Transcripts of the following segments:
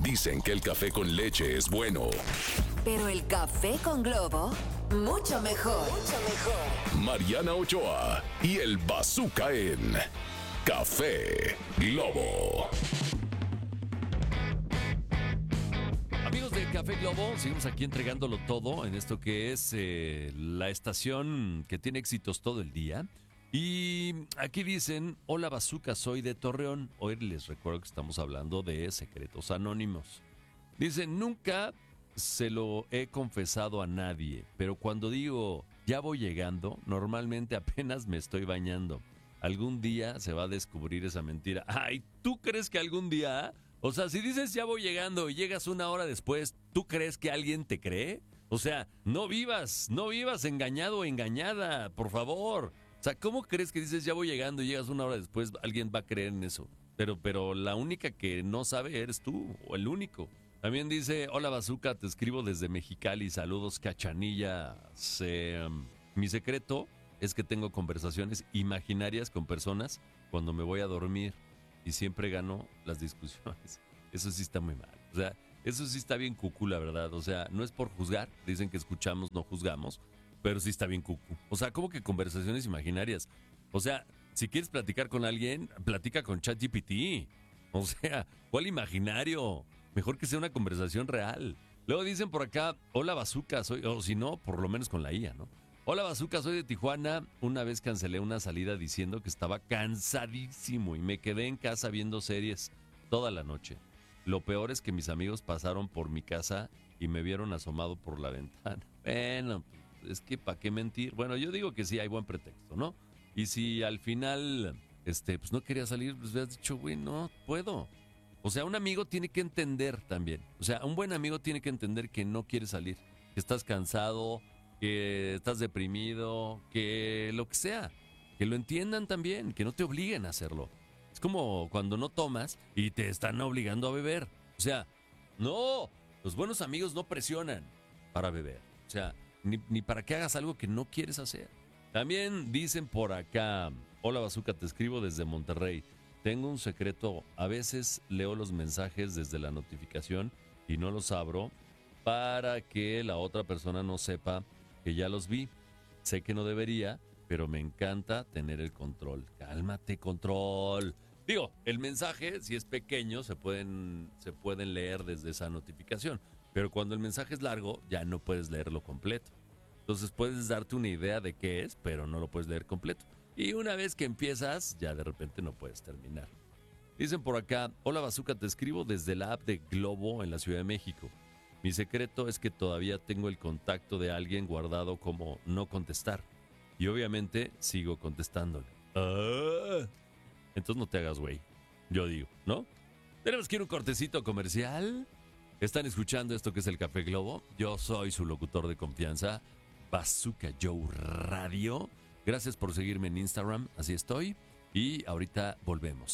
Dicen que el café con leche es bueno. Pero el café con Globo, mucho mejor. Mucho mejor. Mariana Ochoa y el Bazooka en Café Globo. Amigos de Café Globo, seguimos aquí entregándolo todo en esto que es la estación que tiene éxitos todo el día. Y aquí dicen, hola Bazooka, soy de Torreón. Hoy les recuerdo que estamos hablando de secretos anónimos. Dicen, nunca se lo he confesado a nadie, pero cuando digo, ya voy llegando, normalmente apenas me estoy bañando. Algún día se va a descubrir esa mentira. Ay, ¿tú crees que algún día? O sea, si dices ya voy llegando y llegas una hora después, ¿tú crees que alguien te cree? O sea, no vivas engañado o engañada, por favor. O sea, ¿cómo crees que dices ya voy llegando y llegas una hora después, alguien va a creer en eso? Pero la única que no sabe eres tú, o el único. También dice, hola Bazooka, te escribo desde Mexicali, saludos Cachanilla. Mi secreto es que tengo conversaciones imaginarias con personas cuando me voy a dormir y siempre gano las discusiones. Eso sí está muy mal. O sea, eso sí está bien cucú, la verdad. O sea, no es por juzgar, dicen que escuchamos, no juzgamos. Pero sí está bien cucú. O sea, ¿cómo que conversaciones imaginarias? O sea, si quieres platicar con alguien, platica con ChatGPT. O sea, ¿cuál imaginario? Mejor que sea una conversación real. Luego dicen por acá, hola Bazooka, soy... O si no, por lo menos con la IA, ¿no? Hola Bazooka, soy de Tijuana. Una vez cancelé una salida diciendo que estaba cansadísimo y me quedé en casa viendo series toda la noche. Lo peor es que mis amigos pasaron por mi casa y me vieron asomado por la ventana. Bueno, es que ¿para qué mentir? Bueno, yo digo que sí hay buen pretexto, ¿no? Y si al final, pues no quería salir, pues hubieras dicho, güey, no puedo. O sea, un amigo tiene que entender también. O sea, un buen amigo tiene que entender que no quiere salir, que estás cansado, que estás deprimido, que lo que sea. Que lo entiendan también, que no te obliguen a hacerlo. Es como cuando no tomas y te están obligando a beber. O sea, no, los buenos amigos no presionan para beber. O sea, ni para que hagas algo que no quieres hacer. También dicen por acá, hola Bazooka, te escribo desde Monterrey. Tengo un secreto, a veces leo los mensajes desde la notificación y no los abro para que la otra persona no sepa que ya los vi. Sé que no debería, pero me encanta tener el control. Cálmate, control. Digo, el mensaje, si es pequeño, se pueden leer desde esa notificación. Pero cuando el mensaje es largo, ya no puedes leerlo completo. Entonces puedes darte una idea de qué es, pero no lo puedes leer completo. Y una vez que empiezas, ya de repente no puedes terminar. Dicen por acá, hola Bazooka, te escribo desde la app de Globo en la Ciudad de México. Mi secreto es que todavía tengo el contacto de alguien guardado como no contestar. Y obviamente sigo contestándole. Entonces no te hagas güey. Yo digo, ¿no? Tenemos que ir a un cortecito comercial. Están escuchando esto que es el Café Globo. Yo soy su locutor de confianza, Bazooka Joe Radio. Gracias por seguirme en Instagram, así estoy. Y ahorita volvemos,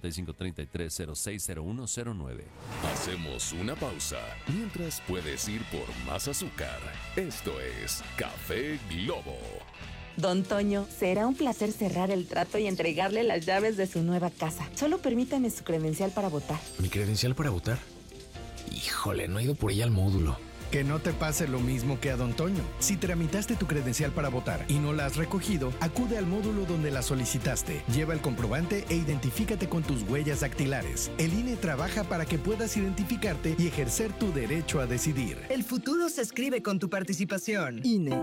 5533-060109. Hacemos una pausa, mientras puedes ir por más azúcar. Esto es Café Globo. Don Toño, será un placer cerrar el trato y entregarle las llaves de su nueva casa. Solo permítame su credencial para votar. ¿Mi credencial para votar? Híjole, no he ido por ella al módulo. Que no te pase lo mismo que a Don Toño. Si tramitaste tu credencial para votar y no la has recogido, acude al módulo donde la solicitaste. Lleva el comprobante e identifícate con tus huellas dactilares. El INE trabaja para que puedas identificarte y ejercer tu derecho a decidir. El futuro se escribe con tu participación. INE.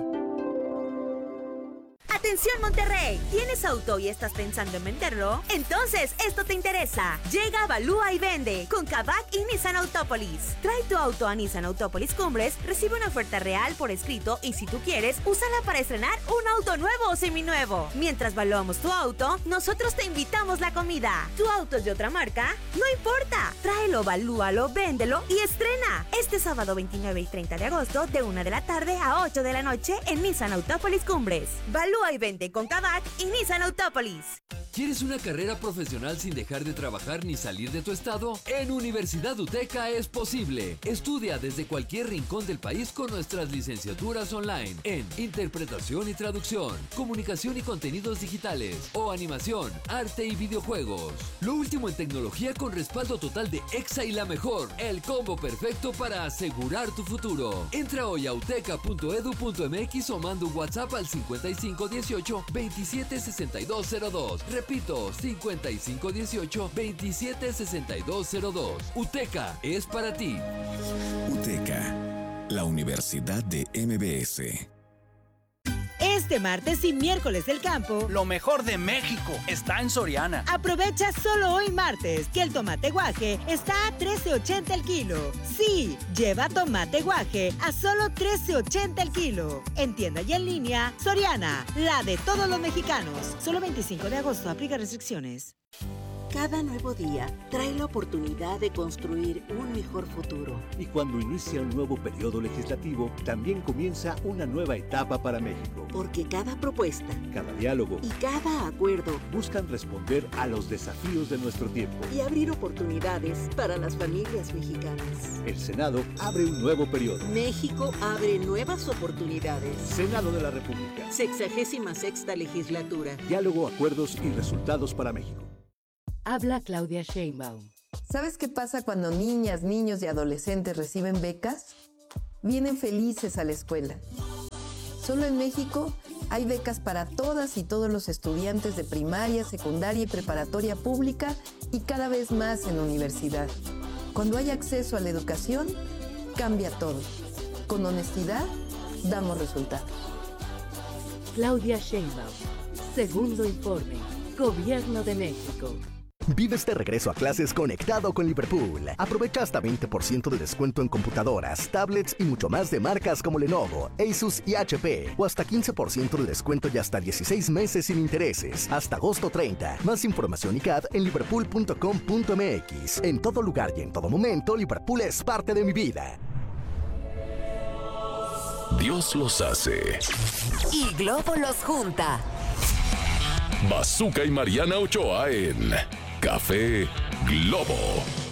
¡Atención Monterrey! ¿Tienes auto y estás pensando en venderlo? Entonces esto te interesa. Llega Avalúa y Vende con Kavak y Nissan Autópolis. Trae tu auto a Nissan Autópolis Cumbres, recibe una oferta real por escrito y si tú quieres, úsala para estrenar un auto nuevo o seminuevo. Mientras valuamos tu auto, nosotros te invitamos la comida. ¿Tu auto es de otra marca? No importa. Tráelo, valúalo, véndelo y estrena. Este sábado 29 y 30 de agosto de 1 de la tarde a 8 de la noche en Nissan Autópolis Cumbres. Valúa y Vende con Kavak y Nissan Autópolis. ¿Quieres una carrera profesional sin dejar de trabajar ni salir de tu estado? En Universidad UTECA es posible. Estudia desde cualquier rincón del país con nuestras licenciaturas online en Interpretación y Traducción, Comunicación y Contenidos Digitales o Animación, Arte y Videojuegos. Lo último en tecnología con respaldo total de EXA y la mejor. El combo perfecto para asegurar tu futuro. Entra hoy a uteca.edu.mx o manda un WhatsApp al 5518 276202. Repito, 5518 276202. UTECA es para ti. UTECA, la Universidad de MBS. Este martes y miércoles del campo, lo mejor de México está en Soriana. Aprovecha solo hoy martes que el tomate guaje está a $13.80 el kilo. Sí, lleva tomate guaje a solo $13.80 el kilo. En tienda y en línea, Soriana, la de todos los mexicanos. Solo 25 de agosto, aplica restricciones. Cada nuevo día trae la oportunidad de construir un mejor futuro. Y cuando inicia un nuevo periodo legislativo, también comienza una nueva etapa para México. Porque cada propuesta, cada diálogo y cada acuerdo buscan responder a los desafíos de nuestro tiempo y abrir oportunidades para las familias mexicanas. El Senado abre un nuevo periodo. México abre nuevas oportunidades. Senado de la República. 66ª legislatura. Diálogo, acuerdos y resultados para México. Habla Claudia Sheinbaum. ¿Sabes qué pasa cuando niñas, niños y adolescentes reciben becas? Vienen felices a la escuela. Solo en México hay becas para todas y todos los estudiantes de primaria, secundaria y preparatoria pública y cada vez más en universidad. Cuando hay acceso a la educación, cambia todo. Con honestidad, damos resultados. Claudia Sheinbaum. Segundo informe. Gobierno de México. Vive este regreso a clases conectado con Liverpool. Aprovecha hasta 20% de descuento en computadoras, tablets y mucho más de marcas como Lenovo, Asus y HP. O hasta 15% de descuento y hasta 16 meses sin intereses. Hasta agosto 30. Más información y CAD en liverpool.com.mx. En todo lugar y en todo momento, Liverpool es parte de mi vida. Dios los hace. Y Globo los junta. Bazooka y Mariana Ochoa en Café Globo.